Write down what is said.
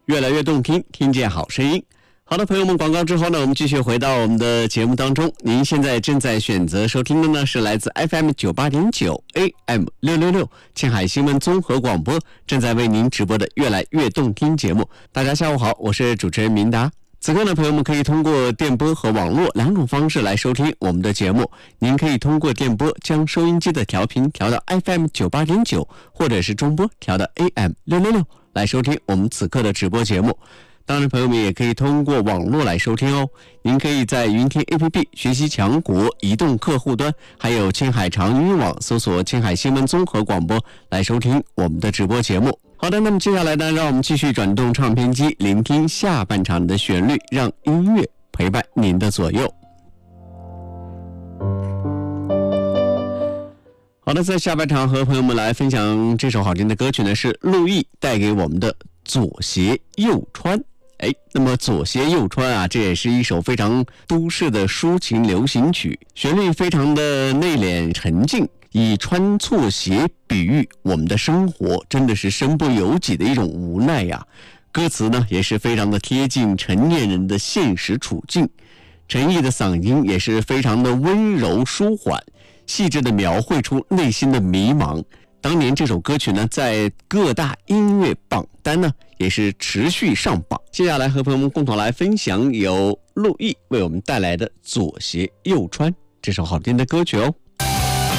越来越动听，听见好声音。好的，朋友们，广告之后呢，我们继续回到我们的节目当中。您现在正在选择收听的呢，是来自 FM98.9 AM666 青海新闻综合广播正在为您直播的越来越动听节目。大家下午好，我是主持人明达。此刻呢，朋友们可以通过电波和网络两种方式来收听我们的节目。您可以通过电波将收音机的调频调到 FM98.9， 或者是中波调到 AM666 来收听我们此刻的直播节目。当然，朋友们也可以通过网络来收听哦。您可以在云听 APP 学习强国移动客户端，还有青海长语网搜索青海新闻综合广播来收听我们的直播节目。好的，那么接下来呢，让我们继续转动唱片机，聆听下半场的旋律，让音乐陪伴您的左右。好的，在下半场和朋友们来分享这首好听的歌曲呢，是陆毅带给我们的左鞋右穿。那么左鞋右穿啊，这也是一首非常都市的抒情流行曲，旋律非常的内敛沉静，以穿错鞋比喻我们的生活，真的是身不由己的一种无奈呀。歌词呢也是非常的贴近成年人的现实处境，陈毅的嗓音也是非常的温柔舒缓，细致的描绘出内心的迷茫。当年这首歌曲呢，在各大音乐榜单呢也是持续上榜。接下来和朋友们共同来分享由陆毅为我们带来的左鞋右穿这首好听的歌曲哦。